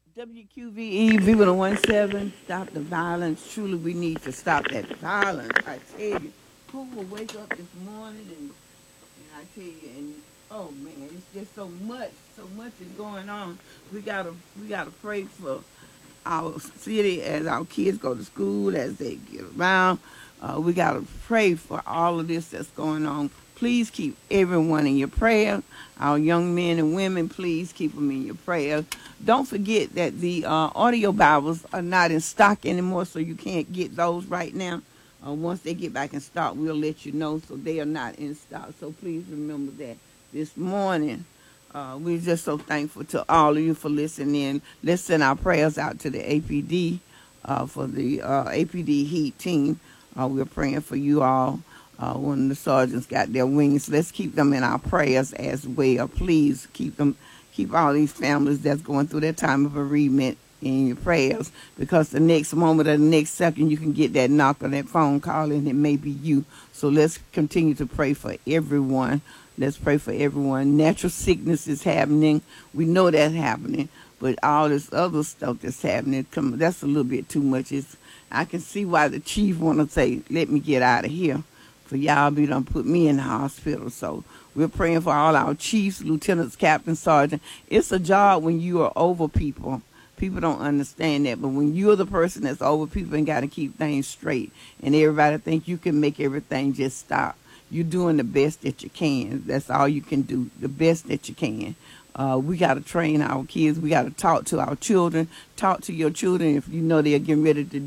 WQVE, Viva the 17, stop the violence. Truly, we need to stop that violence. I tell you, who will wake up this morning and I tell you, and oh man, it's just so much is going on. We gotta pray for our city as our kids go to school, as they get around. We got to pray for all of this that's going on. Please keep everyone in your prayers. Our young men and women, please keep them in your prayers. Don't forget that the audio Bibles are not in stock anymore, so you can't get those right now. Once they get back in stock, we'll let you know, so they are not in stock. So please remember that. This morning, we're just so thankful to all of you for listening. Let's send our prayers out to the APD, for the APD Heat team. We're praying for you all. When the sergeants got their wings, let's keep them in our prayers as well. Please keep all these families that's going through that time of bereavement in your prayers, because the next moment or the next second you can get that knock or that phone call and it may be you. So let's continue to pray for everyone. Let's pray for everyone. Natural sickness is happening. We know that's happening. But all this other stuff that's happening, that's a little bit too much. I can see why the chief want to say, let me get out of here. For y'all be done put me in the hospital. So we're praying for all our chiefs, lieutenants, captains, sergeants. It's a job when you are over people. People don't understand that. But when you're the person that's over people and got to keep things straight, and everybody think you can make everything just stop, you're doing the best that you can. That's all you can do, the best that you can. We got to train our kids. We got to talk to our children. Talk to your children if you know they're getting ready to,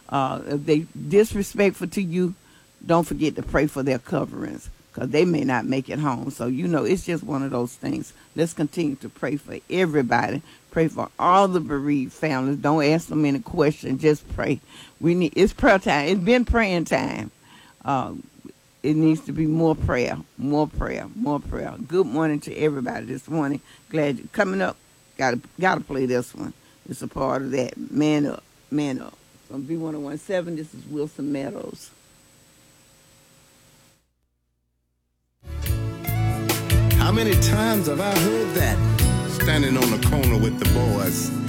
if they disrespectful to you, don't forget to pray for their coverings, because they may not make it home. So, it's just one of those things. Let's continue to pray for everybody. Pray for all the bereaved families. Don't ask them any questions. Just pray. It's prayer time. It's been praying time. It needs to be more prayer, more prayer, more prayer. Good morning to everybody this morning. Glad you're coming up. Gotta play this one. It's a part of that. Man up, man up. From V1017, this is Wilson Meadows. How many times have I heard that? Standing on the corner with the boys,